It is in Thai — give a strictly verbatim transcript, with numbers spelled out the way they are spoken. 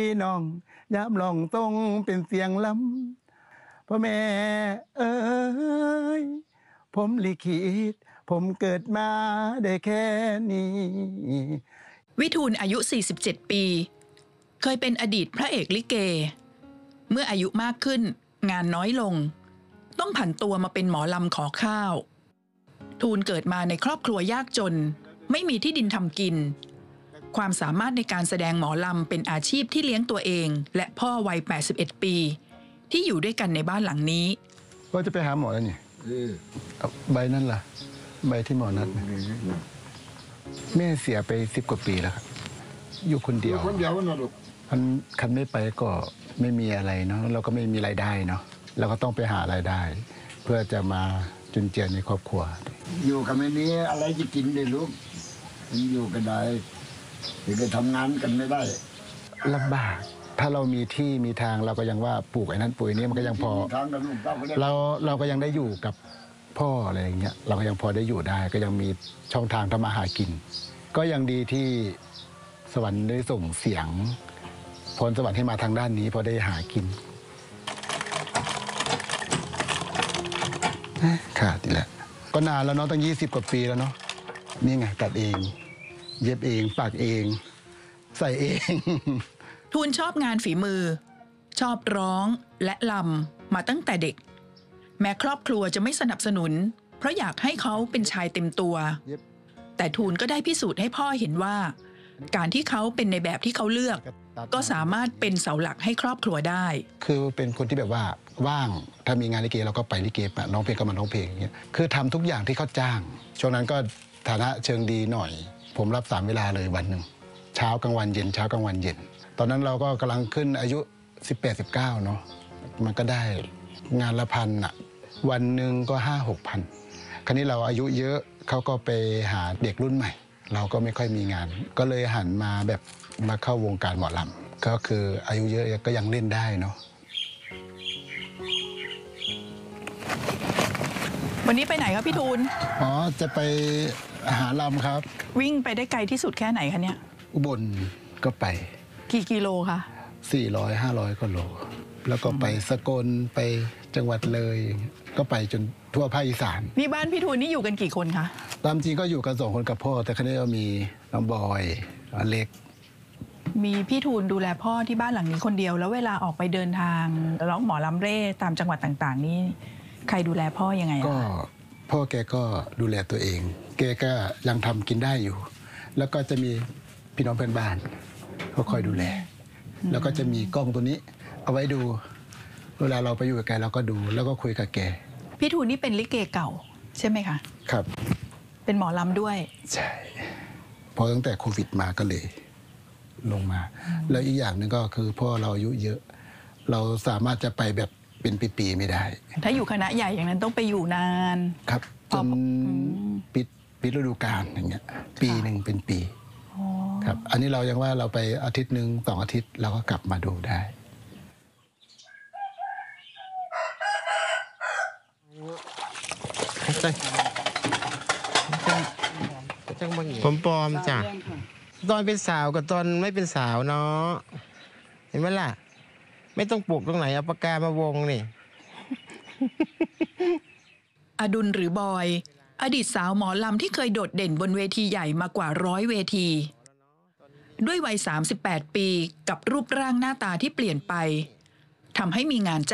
พี่น้องยามลองต้องเป็นเสียงลำพ่อแม่เอ้ยผมลิขิตผมเกิดมาได้แค่นี้วิทูลอายุสี่สิบเจ็ดปีเคยเป็นอดีตพระเอกลิเกเมื่ออายุมากขึ้นงานน้อยลงต้องผันตัวมาเป็นหมอลำขอข้าวทูลเกิดมาในครอบครัวยากจนไม่มีที่ดินทำกินความสามารถในการแสดงหมอลำเป็นอาชีพที่เลี้ยงตัวเองและพ่อวัยแปดสิบเอ็ดปีที่อยู่ด้วยกันในบ้านหลังนี้ก็จะไปหาหมอแล้วนี่ใบนั่นล่ะใบที่หมอนัดแม่เสียไปสิบกว่าปีแล้วครับอยู่คนเดียวคนเดียวนะลูกคันคันไม่ไปก็ไม่มีอะไรเนาะเราก็ไม่มีรายได้เนาะเราก็ต้องไปหารายได้เพื่อจะมาจุนเจือในครอบครัวอยู่กับไม่มีอะไรจะกินเลยลูกอยู่กันได้ถึงจะทำงานกันไม่ได้ลำบากถ้าเรามีที่มีทางเราก็ยังว่าปลูกไอ้นั้นปลูกไอ้นี้มันก็ยังพอเราเราก็ยังได้อยู่กับพ่ออะไรอย่างเงี้ยเราก็ยังพอได้อยู่ได้ก็ยังมีช่องทางทำมาหากินก็ยังดีที่สวรรค์ได้ส่งเสียงพรสวรรค์ให้มาทางด้านนี้พอได้หากินขาดอีกแล้วก็นานแล้วเนาะตั้งยี่สิบกว่าปีแล้วเนาะนี่ไงตัดเองเย็บเองปากเองใส่เองทูลชอบงานฝีมือชอบร้องและลำมาตั้งแต่เด็กแม้ครอบครัวจะไม่สนับสนุนเพราะอยากให้เขาเป็นชายเต็มตัวแต่ทูลก็ได้พิสูจน์ให้พ่อเห็นว่าการที่เขาเป็นในแบบที่เขาเลือกก็สามารถเป็นเสาหลักให้ครอบครัวได้คือเป็นคนที่แบบว่าว่างถ้ามีงานลิเกเราก็ไปลิเกมาร้องเพลงก็มาร้องเพลงอย่างเงี้ยคือทำทุกอย่างที่เขาจ้างช่วงนั้นก็ฐานะเชิงดีหน่อยผมรับสามเวลาเลยวันหนึ่งเช้ากลางวันเย็นเช้ากลางวันเย็นตอนนั้นเราก็กำลังขึ้นอายุสิบแปด สิบเก้าเนาะมันก็ได้งานละพันอะวันหนึ่งก็ห้าหกพันคราวนี้เราอายุเยอะเขาก็ไปหาเด็กรุ่นใหม่เราก็ไม่ค่อยมีงานก็เลยหันมาแบบมาเข้าวงการหมอลำก็คืออายุเยอะก็ยังเล่นได้เนาะวันนี้ไปไหนครับพี่ทูลอ๋อจะไปหาลำครับวิ่งไปได้ไกลที่สุดแค่ไหนคะเนี่ยอุบลก็ไปกี่กิโลคะสี่ร้อยห้าร้อยกิโลแล้วก็ไปสกลไปจังหวัดเลยก็ไปจนทั่วภาคอีสานนี่บ้านพี่ทูลนี่อยู่กันกี่คนคะตามจริงก็อยู่กันสองคนกับพ่อแต่ครั้นี้ก็มีน้องบอยอเล็กมีพี่ทูลดูแลพ่อที่บ้านหลังนี้คนเดียวแล้วเวลาออกไปเดินทางร้องหมอลำเร่ตามจังหวัดต่างๆนี่ใครดูแลพ่อยังไงก็พ่อแกก็ดูแลตัวเองแกก็ยังทำกินได้อยู่แล้วก็จะมีพี่น้องเพื่อนบ้านเขาคอยดูแลแล้วก็จะมีกล้องตัวนี้เอาไว้ดูเวลาเราไปอยู่กับแกเราก็ดูแล้วก็คุยกับแกพี่ทูลนี่เป็นลิเกเก่าใช่ไหมคะครับเป็นหมอลำด้วยใช่พอตั้งแต่โควิดมาก็เลยลงมาแล้วอีกอย่างหนึ่งก็คือพ่อเราอายุเยอะเราสามารถจะไปแบบเป็นปีๆไม่ได้ถ้าอยู่คณะใหญ่อย่างนั้นต้องไปอยู่นานครับจนปิดปิดฤดูกาลอย่างเงี้ยปีหนึ่งเป็นปีครับอันนี้เรายังว่าเราไปอาทิตย์หนึ่งสองอาทิตย์เราก็กลับมาดูได้ผมปลอมจ้ะตอนเป็นสาวกับตอนไม่เป็นสาวเนาะเห็นไหมล่ะไม่ต้องปลูกตรงไหนเอาปากกามาวงนี่อดุลหรือบอยอดีตสาวหมอลำที่เคยโดดเด่นบนเวทีใหญ่มากว่าร้อยเวทีด้วยวัยสามสิบแปดปีกับรูปร่างหน้าตาที่เปลี่ยนไปทำให้มีงาน